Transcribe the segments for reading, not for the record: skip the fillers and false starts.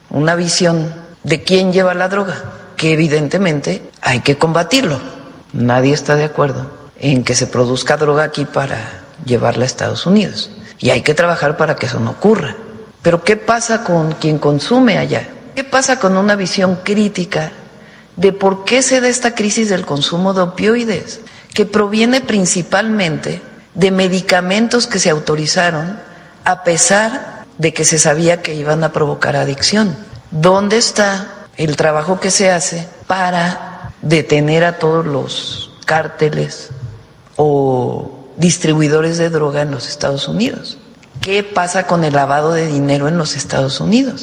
una visión de quién lleva la droga, que evidentemente hay que combatirlo. Nadie está de acuerdo en que se produzca droga aquí para llevarla a Estados Unidos. Y hay que trabajar para que eso no ocurra. Pero ¿qué pasa con quien consume allá? ¿Qué pasa con una visión crítica de por qué se da esta crisis del consumo de opioides, que proviene principalmente de medicamentos que se autorizaron a pesar de que se sabía que iban a provocar adicción? ¿Dónde está el trabajo que se hace para detener a todos los cárteles o distribuidores de droga en los Estados Unidos? ¿Qué pasa con el lavado de dinero en los Estados Unidos?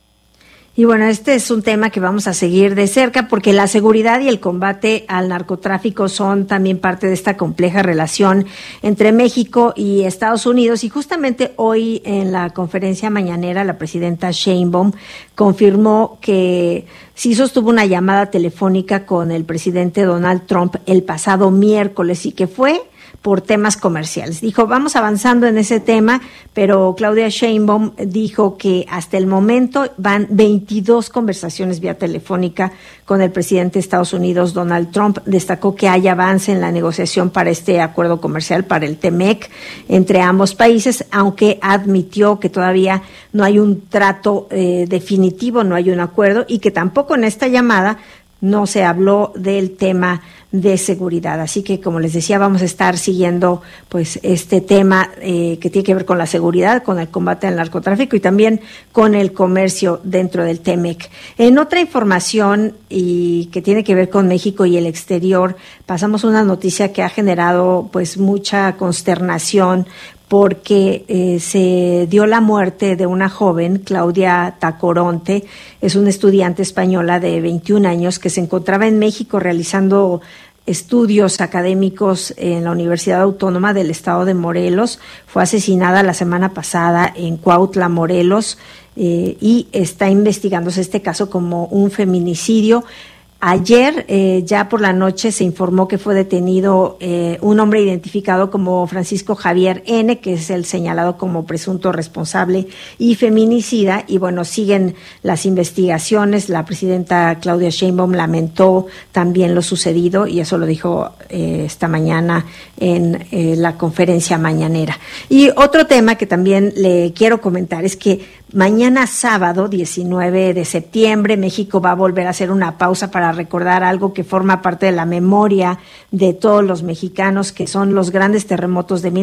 Y bueno, este es un tema que vamos a seguir de cerca porque la seguridad y el combate al narcotráfico son también parte de esta compleja relación entre México y Estados Unidos. Y justamente hoy en la conferencia mañanera la presidenta Sheinbaum confirmó que sí sostuvo una llamada telefónica con el presidente Donald Trump el pasado miércoles y que fue por temas comerciales. Dijo, vamos avanzando en ese tema, pero Claudia Sheinbaum dijo que hasta el momento van 22 conversaciones vía telefónica con el presidente de Estados Unidos, Donald Trump. Destacó que hay avance en la negociación para este acuerdo comercial, para el TEMEC, entre ambos países, aunque admitió que todavía no hay un trato definitivo, no hay un acuerdo, y que tampoco en esta llamada no se habló del tema de seguridad. Así que, como les decía, vamos a estar siguiendo pues este tema que tiene que ver con la seguridad, con el combate al narcotráfico y también con el comercio dentro del TEMEC. En otra información y que tiene que ver con México y el exterior, pasamos una noticia que ha generado pues mucha consternación porque se dio la muerte de una joven, Claudia Tacoronte. Es una estudiante española de 21 años que se encontraba en México realizando estudios académicos en la Universidad Autónoma del Estado de Morelos. Fue asesinada la semana pasada en Cuautla, Morelos, y está investigándose este caso como un feminicidio. Ayer, ya por la noche, se informó que fue detenido un hombre identificado como Francisco Javier N., que es el señalado como presunto responsable y feminicida. Y bueno, siguen las investigaciones. La presidenta Claudia Sheinbaum lamentó también lo sucedido y eso lo dijo esta mañana en la conferencia mañanera. Y otro tema que también le quiero comentar es que mañana sábado, 19 de septiembre, México va a volver a hacer una pausa para recordar algo que forma parte de la memoria de todos los mexicanos, que son los grandes terremotos de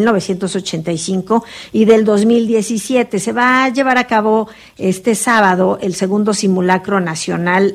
1985 y del 2017. Se va a llevar a cabo este sábado el segundo simulacro nacional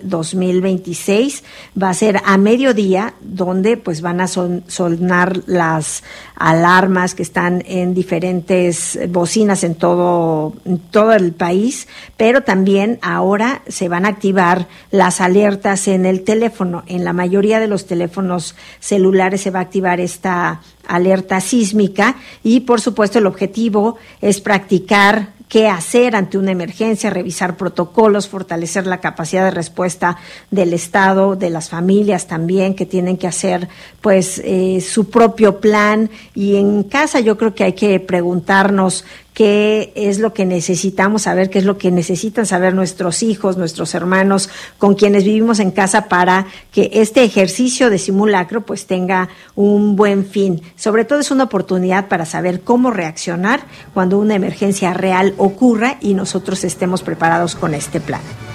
2026. Va a ser a mediodía, donde pues van a sonar las alarmas que están en diferentes bocinas en todo el país, pero también ahora se van a activar las alertas en el teléfono. En la mayoría de los teléfonos celulares se va a activar esta alerta sísmica y, por supuesto, el objetivo es practicar qué hacer ante una emergencia, revisar protocolos, fortalecer la capacidad de respuesta del Estado, de las familias también, que tienen que hacer pues su propio plan. Y en casa yo creo que hay que preguntarnos qué es lo que necesitamos saber, qué es lo que necesitan saber nuestros hijos, nuestros hermanos, con quienes vivimos en casa, para que este ejercicio de simulacro pues tenga un buen fin. Sobre todo es una oportunidad para saber cómo reaccionar cuando una emergencia real ocurra y nosotros estemos preparados con este plan.